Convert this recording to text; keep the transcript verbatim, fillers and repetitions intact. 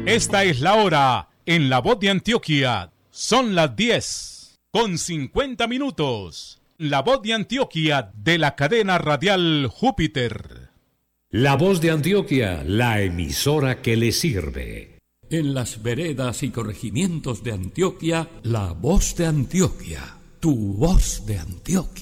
Esta es la hora en La Voz de Antioquia. Son las diez con cincuenta minutos. La Voz de Antioquia de la cadena radial Júpiter. La Voz de Antioquia, la emisora que le sirve. En las veredas y corregimientos de Antioquia, La Voz de Antioquia, tu voz de Antioquia.